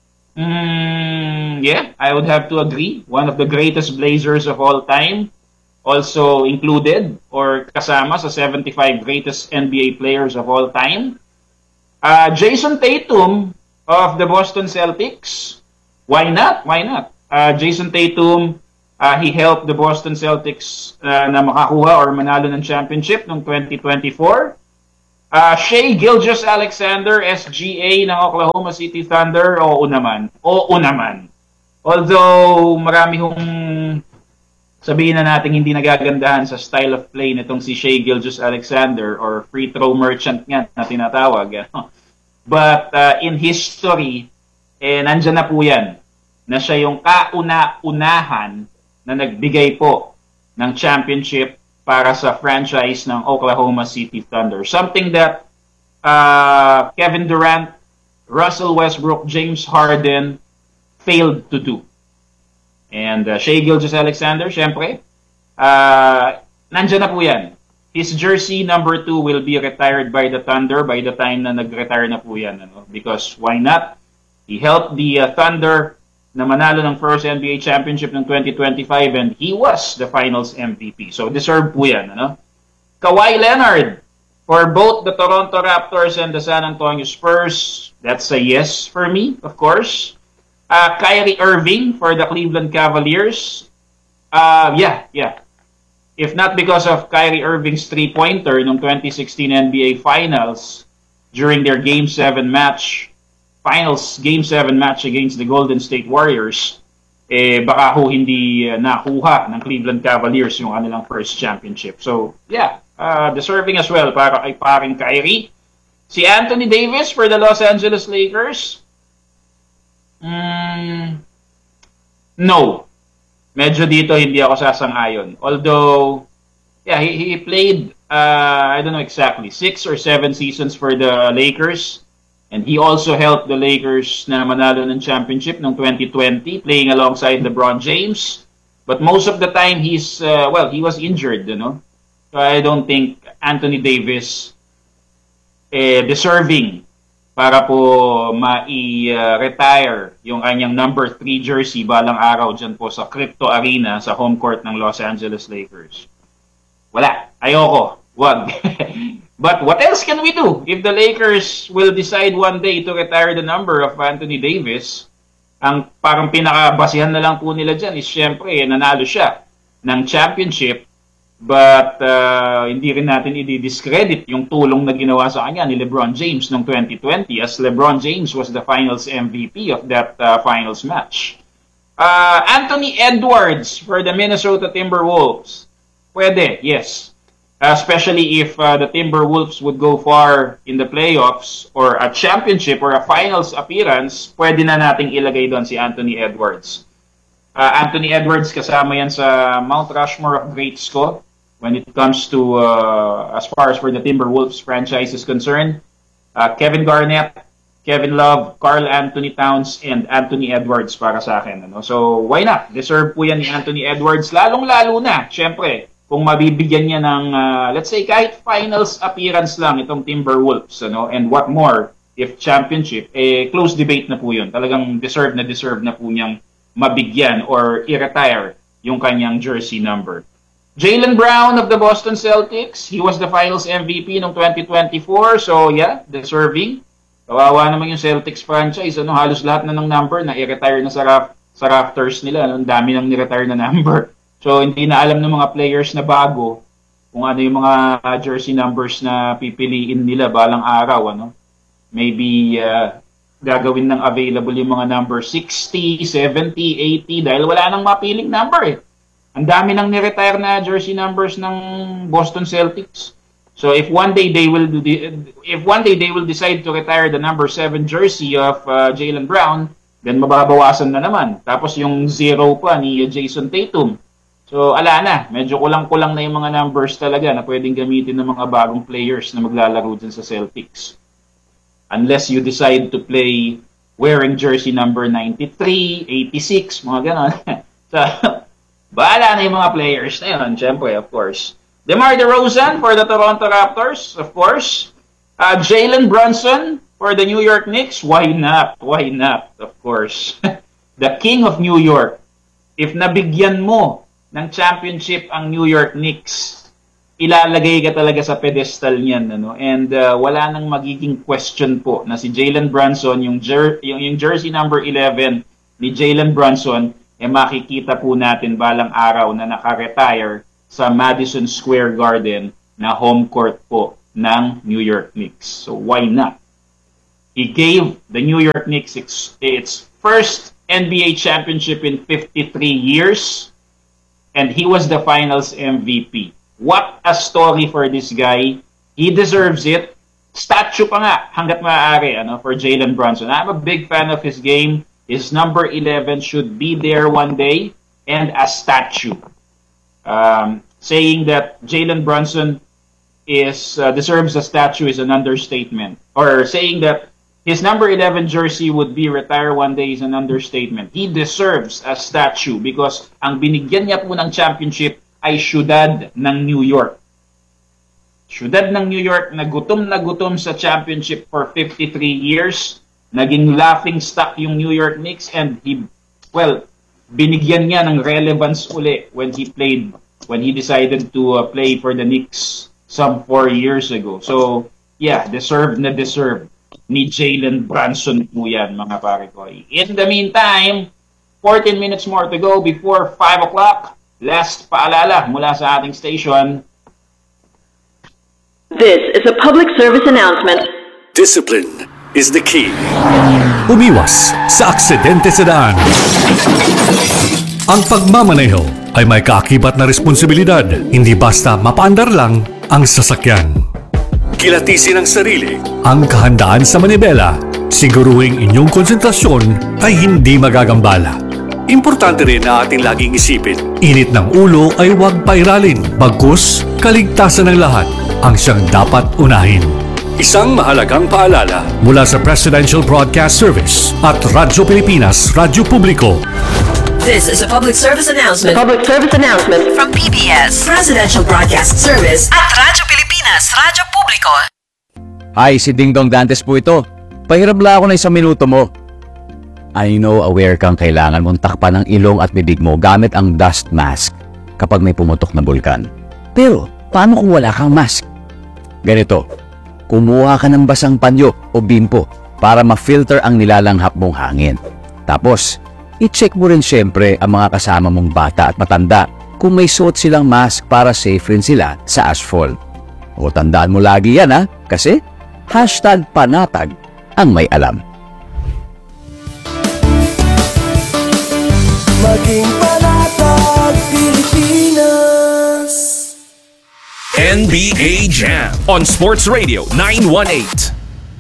Yeah, I would have to agree. One of the greatest Blazers of all time. Also included or kasama sa 75 greatest NBA players of all time. Jason Tatum of the Boston Celtics. Why not? Why not? Jason Tatum, he helped the Boston Celtics na makakuha or manalo ng championship noong 2024. Shai Gilgeous-Alexander, SGA ng Oklahoma City Thunder, oo naman. Although, marami hong sabihin na natin hindi nagagandahan sa style of play nitong si Shai Gilgeous-Alexander or free throw merchant nga na tinatawag. But in history, nandyan na po yan na siya yung kauna-unahan na nagbigay po ng championship para sa franchise ng Oklahoma City Thunder. Something that Kevin Durant, Russell Westbrook, James Harden failed to do. And Shai Gilgeous-Alexander, syempre, nandyan na po yan. His jersey number 2 will be retired by the Thunder by the time na nag-retire na po yan. Because why not? He helped the Thunder na manalo ng first NBA championship ng 2025 and he was the finals MVP. So deserve po yan. Kawhi Leonard for both the Toronto Raptors and the San Antonio Spurs. That's a yes for me, of course. Kyrie Irving for the Cleveland Cavaliers. Yeah. If not because of Kyrie Irving's three-pointer ng 2016 NBA Finals during their Game 7 match, Finals Game 7 match against the Golden State Warriors, baka ho hindi nakuha ng Cleveland Cavaliers yung kanilang first championship. So, yeah, deserving as well para kay paring Kyrie. Si Anthony Davis for the Los Angeles Lakers. No. Medyo dito hindi ako sasang-ayon. Although, yeah, he played, I don't know exactly, 6 or 7 seasons for the Lakers. And he also helped the Lakers na manalo ng championship noong 2020, playing alongside LeBron James. But most of the time, he was injured, So I don't think Anthony Davis deserving para po ma-retire yung kanyang number 3 jersey balang araw dyan po sa Crypto Arena sa home court ng Los Angeles Lakers. Wala. Ayoko. Wag. But what else can we do? If the Lakers will decide one day to retire the number of Anthony Davis, ang parang pinakabasihan na lang po nila dyan is syempre, nanalo siya ng championship, but hindi rin natin i-discredit yung tulong na ginawa sa kanya ni LeBron James noong 2020 as LeBron James was the finals MVP of that finals match. Anthony Edwards for the Minnesota Timberwolves. Pwede, yes. Especially if the Timberwolves would go far in the playoffs or a championship or a finals appearance, pwede na nating ilagay doon si Anthony Edwards. Anthony Edwards kasama yan sa Mount Rushmore of greats ko when it comes to, as far as for the Timberwolves franchise is concerned. Kevin Garnett, Kevin Love, Karl Anthony Towns, and Anthony Edwards para sa akin. So, why not? Deserve po yan ni Anthony Edwards. Lalong-lalo na, syempre, kung mabibigyan niya ng, let's say, kahit finals appearance lang itong Timberwolves, and what more if championship, close debate na po yun. Talagang deserve na po niyang mabigyan or i-retire yung kanyang jersey number. Jaylen Brown of the Boston Celtics, he was the finals MVP noong 2024, so yeah, deserving. Kawawa naman yung Celtics franchise, halos lahat na ng number na i-retire na sa rafters nila, ang dami nang ni-retire na number. So, hindi na alam ng mga players na bago kung ano yung mga jersey numbers na pipiliin nila balang araw. Maybe gagawin ng available yung mga number 60, 70, 80 dahil wala nang mapiling number. Ang dami nang ni-retire na jersey numbers ng Boston Celtics. So, if one day they will decide to retire the number 7 jersey of Jaylen Brown, then mababawasan na naman. Tapos yung 0 pa ni Jason Tatum. So, ala na. Medyo kulang-kulang na yung mga numbers talaga na pwedeng gamitin ng mga bagong players na maglalaro dyan sa Celtics. Unless you decide to play wearing jersey number 93, 86, mga ganon. So, bahala na yung mga players na yun, syempre, of course. DeMar DeRozan for the Toronto Raptors, of course. Jalen Brunson for the New York Knicks? Why not? Why not? Of course. The King of New York. If nabigyan mo ng championship ang New York Knicks, ilalagay ka talaga sa pedestal niyan, ano? And wala nang magiging question po na si Jalen Brunson, yung jersey number 11 ni Jalen Brunson, makikita po natin balang araw na naka-retire sa Madison Square Garden na home court po ng New York Knicks. So why not? He gave the New York Knicks its first NBA championship in 53 years, and he was the finals MVP. What a story for this guy. He deserves it. Statue pa nga, hanggat maaari, for Jalen Brunson. I'm a big fan of his game. His number 11 should be there one day, and a statue. Saying that Jalen Brunson deserves a statue is an understatement. Or saying that his number 11 jersey would be retired one day is an understatement. He deserves a statue because ang binigyan niya po ng championship ay syudad ng New York. Syudad ng New York na gutom sa championship for 53 years. Naging laughing stock yung New York Knicks, and binigyan niya ng relevance uli when he decided to play for the Knicks some 4 years ago. So, yeah, deserved ni Jalen Brunson po yan, mga pare ko. In the meantime, 14 minutes more to go before 5 o'clock. Last paalala mula sa ating station. This is a public service announcement. Discipline is the key. Umiwas sa aksidente sa daan. Ang pagmamaneho ay may kaakibat na responsibilidad. Hindi basta mapaandar lang ang sasakyan. Kilatisin ang sarili, ang kahandaan sa manibela. Siguruhing inyong konsentrasyon ay hindi magagambala. Importante rin na ating laging isipin, init ng ulo ay huwag pairalin. Bagkus, kaligtasan ng lahat ang siyang dapat unahin. Isang mahalagang paalala mula sa Presidential Broadcast Service at Radyo Pilipinas, Radyo Publiko. This is a public service announcement. From PBS, Presidential Broadcast Service at Radyo Pilipinas, Radyo Publiko. Hi, si Ding Dong Dantes po ito. Pahirap lang ako na 1 minuto mo. I know aware kang kailangan mong takpan ang ilong at bibig mo gamit ang dust mask kapag may pumutok na bulkan. Pero, paano kung wala kang mask? Ganito, kumuha ka ng basang panyo o bimpo para ma-filter ang nilalanghap mong hangin. Tapos, i-check mo rin syempre ang mga kasama mong bata at matanda kung may suot silang mask para safe rin sila sa ashfall. O tandaan mo lagi yan kasi #panatag ang may alam. Maging panatag Pilipinas. NBA Jam on Sports Radio 918.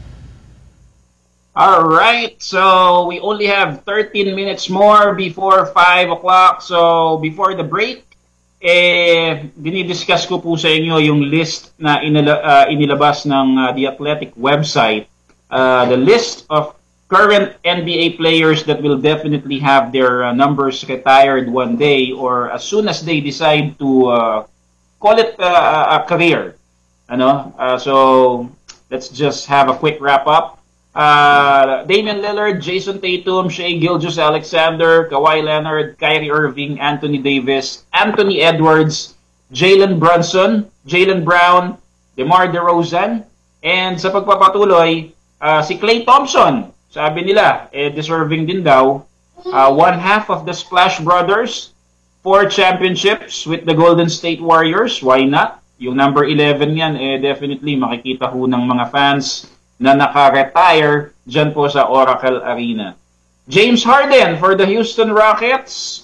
All right, so we only have 13 minutes more before 5 o'clock. So before the break, dinidiscuss ko po sa inyo yung list na inilabas ng The Athletic website. The list of current NBA players that will definitely have their numbers retired one day or as soon as they decide to call it a career. So let's just have a quick wrap up. Damian Lillard, Jason Tatum, Shai Gilgeous-Alexander, Kawhi Leonard, Kyrie Irving, Anthony Davis, Anthony Edwards, Jalen Brunson, Jaylen Brown, DeMar DeRozan, and sa pagpapatuloy, si Klay Thompson. Sabi nila, deserving din daw. One half of the Splash Brothers, 4 championships with the Golden State Warriors. Why not? Yung number 11 yan, definitely makikita ho ng mga fans na naka-retire dyan po sa Oracle Arena. James Harden for the Houston Rockets.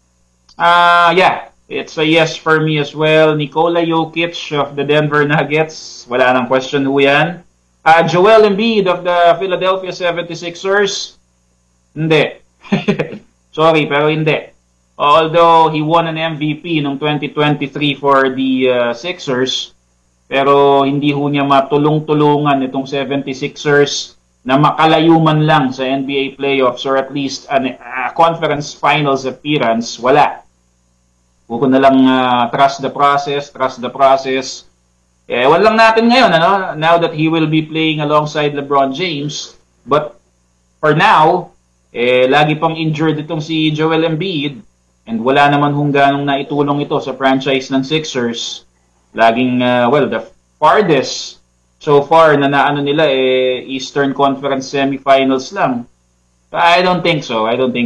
It's a yes for me as well. Nikola Jokic of the Denver Nuggets. Wala nang question ho yan. Joel Embiid of the Philadelphia 76ers. Hindi. Sorry, pero hindi. Although he won an MVP noong 2023 for the Sixers, pero hindi ho niya matulong-tulungan itong 76ers na makalayo man lang sa NBA playoffs or at least a conference finals appearance. Wala. Huwag na lang trust the process. Ewan lang natin ngayon, now that he will be playing alongside LeBron James. But for now, lagi pang injured itong si Joel Embiid. And wala naman ganong naitulong ito sa franchise ng Sixers. Laging, the farthest so far na naano nila, Eastern Conference semifinals lang. I don't think so.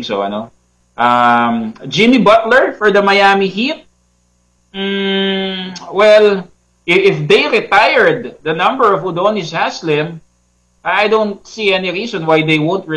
Jimmy Butler for the Miami Heat? If they retired the number of Udonis Haslem, I don't see any reason why they won't